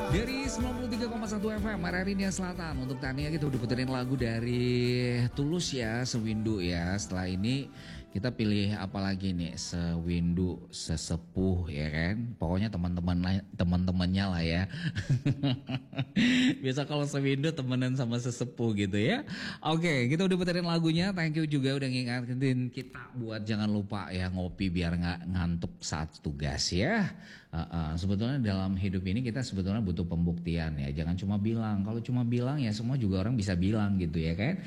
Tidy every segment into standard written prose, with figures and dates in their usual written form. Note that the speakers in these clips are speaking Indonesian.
Dari 93,1 FM Mararindia Selatan. Untuk Tania kita udah puterin lagu dari Tulus ya, Sewindu ya. Setelah ini kita pilih apa lagi nih? Sewindu, Sesepuh ya kan. Pokoknya teman-temannya lah ya. Biasa kalau Sewindu temenan sama sesepuh gitu ya. Oke, kita udah puterin lagunya. Thank you juga udah ngingetin kita buat jangan lupa ya ngopi biar nggak ngantuk saat tugas ya. Sebetulnya dalam hidup ini kita sebetulnya butuh pembuktian ya. Jangan cuma bilang. Kalau cuma bilang ya semua juga orang bisa bilang gitu ya kan.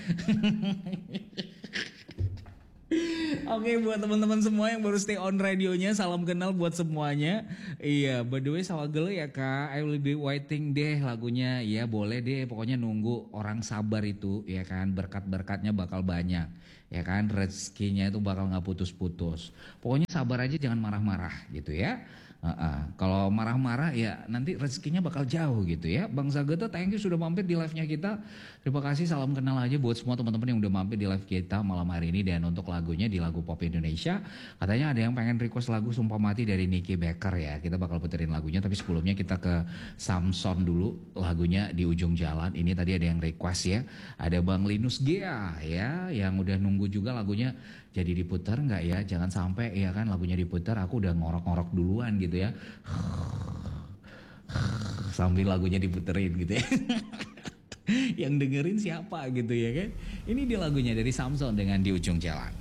Oke, buat teman-teman semua yang baru stay on radionya, salam kenal buat semuanya. Iya, by the way sawagel ya kak, I will be waiting deh lagunya. Iya boleh deh, pokoknya nunggu orang sabar itu ya kan, berkat-berkatnya bakal banyak. Ya kan, rezekinya itu bakal gak putus-putus. Pokoknya sabar aja, jangan marah-marah gitu ya. Kalau marah-marah ya nanti rezekinya bakal jauh gitu ya. Bang Zageta, thank you sudah mampir di live-nya kita. Terima kasih, salam kenal aja buat semua teman-teman yang udah mampir di live kita malam hari ini. Dan untuk lagunya di lagu pop Indonesia, katanya ada yang pengen request lagu Sumpah Mati dari Nicky Becker ya. Kita bakal puterin lagunya, tapi sebelumnya kita ke Samson dulu, lagunya Di Ujung Jalan. Ini tadi ada yang request ya. Ada Bang Linus Gea ya, yang udah nunggu juga lagunya jadi diputar nggak ya? Jangan sampai ya kan lagunya diputar aku udah ngorok-ngorok duluan gitu ya. Sambil lagunya diputerin gitu ya. Yang dengerin siapa gitu ya kan? Ini dia lagunya dari Samson dengan Di Ujung Jalan.